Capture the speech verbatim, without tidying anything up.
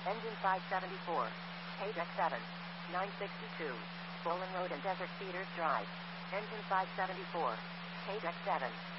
Engine five seventy-four. Page X seven. nine sixty-two. Bolin Road and Desert Cedars Drive. Engine five seventy-four. Page X seven.